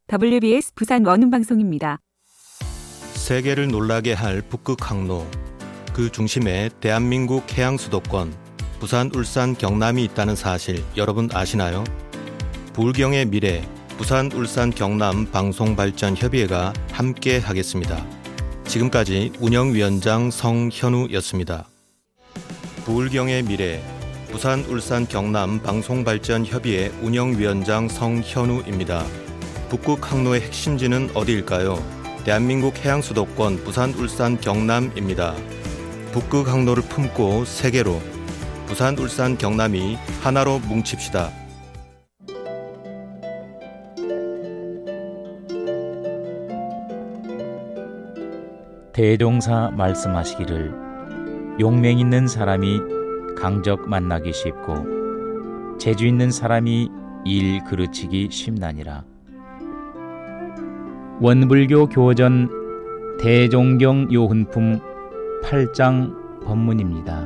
WBS 부산 원음방송입니다. 세계를 놀라게 할 북극 항로, 그 중심에 대한민국 해양 수도권 부산, 울산, 경남이 있다는 사실 여러분 아시나요? 부울경의 미래 부산, 울산, 경남 방송발전협의회가 함께 하겠습니다. 지금까지 운영위원장 성현우였습니다. 부울경의 미래 부산, 울산, 경남 방송발전협의회 운영위원장 성현우입니다. 북극 항로의 핵심지는 어디일까요? 대한민국 해양 수도권 부산, 울산, 경남입니다. 북극 항로를 품고 세계로 부산, 울산, 경남이 하나로 뭉칩시다. 대종사 말씀하시기를 용맹 있는 사람이 강적 만나기 쉽고 재주 있는 사람이 일 그르치기 쉽나니라. 원불교 교전 대종경 요훈품 8장 법문입니다.